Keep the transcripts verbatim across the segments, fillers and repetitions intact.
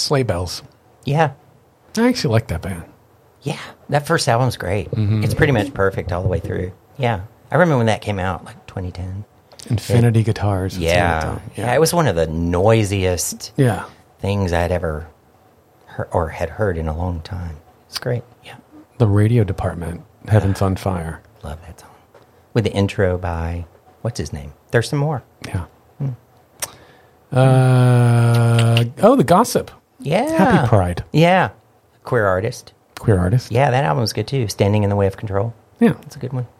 Sleigh Bells. Yeah. I actually like that band. Yeah. That first album's great. Mm-hmm. It's pretty much perfect all the way through. Yeah. I remember when that came out, like twenty ten. Infinity Guitars. that's what Yeah. I thought. yeah. It was one of the noisiest Yeah. things I'd ever heard or had heard in a long time. It's great. Yeah. The radio department, Heaven's on Fire. Love that song. With the intro by, what's his name? There's some more. Yeah. Uh, oh, The Gossip. Yeah. Happy Pride. Yeah. Queer artist. Queer artist. Yeah, that album was good too. Standing in the Way of Control. Yeah. That's a good one.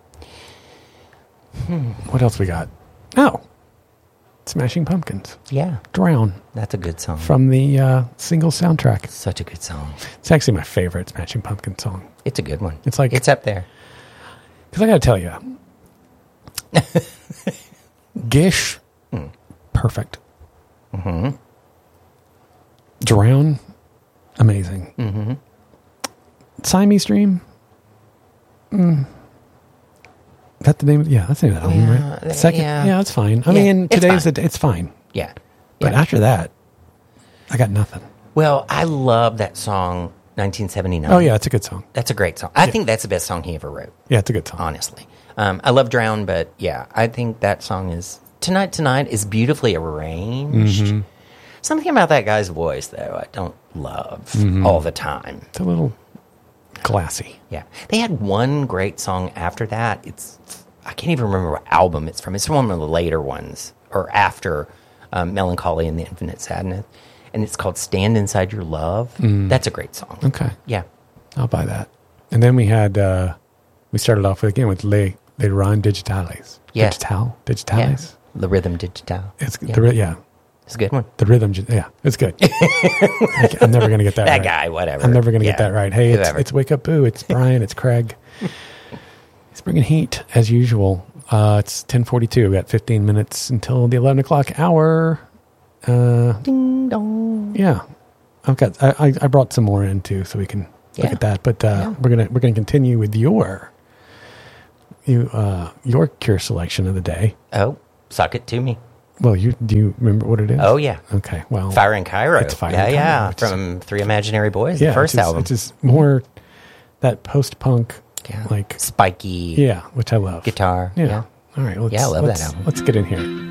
What else we got? Oh, Smashing Pumpkins. Yeah. Drown. That's a good song. From the uh, single soundtrack. Such a good song. It's actually my favorite Smashing Pumpkins song. It's a good one. It's like- it's up there. Because I got to tell you, Gish, perfect. Mm-hmm. Drown, amazing. Mm-hmm. Siamese Dream, mm. Is that the name? Of, yeah, that's the name of the album, Yeah, right? Second, yeah. yeah, it's fine. I Yeah, mean, it's today's fine. the, it's fine. Yeah. But Yeah. after that, I got nothing. Well, I love that song, nineteen seventy-nine. Oh yeah, it's a good song. That's a great song. I think that's the best song he ever wrote, Yeah, it's a good song. honestly. Um, I love Drown, but yeah, I think that song is... Tonight, Tonight is beautifully arranged. Mm-hmm. Something about that guy's voice, though, I don't love Mm-hmm. all the time. It's a little classy. Yeah. They had one great song after that. It's... I can't even remember what album it's from. It's from one of the later ones, or after um, Melancholy and the Infinite Sadness. And it's called Stand Inside Your Love. That's a great song. Okay, Yeah. I'll buy that. And then we had uh, we started off with again with Le Le Ron Digitales. Yeah. Digital Yeah. Digitales. The Rhythm Digital. It's Yeah. the ri- yeah It's a good one. the rhythm. gi- Yeah, it's good. I ca- I'm never gonna get that. That right. guy, whatever. I'm never gonna Yeah. get that right. Hey, it's, Whoever. it's Wake Up Boo. It's Brian. It's Craig. It's bringing heat as usual. Uh, it's ten forty-two. We got fifteen minutes until the eleven o'clock hour. Uh, Ding dong. yeah, I've got. I, I, I brought some more in too, so we can Yeah. look at that. But uh, Yeah. we're gonna we're gonna continue with your you uh, your cure selection of the day. Oh, suck it to me. Well, you do you remember what it is? Oh, yeah. Okay. Well, Fire in Cairo. It's Fire in yeah, Cairo, yeah. which is- From Three Imaginary Boys, yeah, the first it's just, album. It's just more that post punk, Yeah. like Spiky yeah, which I love. guitar. Yeah. Yeah. All right. Let's, Yeah, I love that let's, album. Let's get in here.